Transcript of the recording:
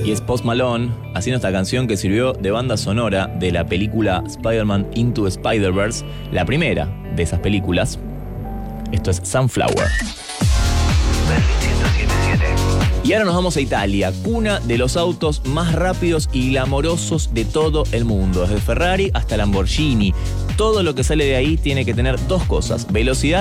Y es Post Malone haciendo esta canción que sirvió de banda sonora de la película Spider-Man Into the Spider-Verse, la primera de esas películas. Esto es Sunflower. Y ahora nos vamos a Italia, cuna de los autos más rápidos y glamorosos de todo el mundo, desde Ferrari hasta Lamborghini. Todo lo que sale de ahí tiene que tener dos cosas: velocidad